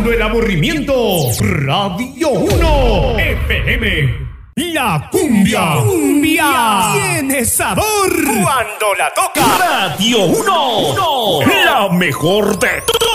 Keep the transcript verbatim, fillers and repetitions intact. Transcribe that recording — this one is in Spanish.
Calmando el aburrimiento. Radio uno F M. La cumbia. Cumbia. Tiene sabor. Cuando la toca. Radio uno. La mejor de todo.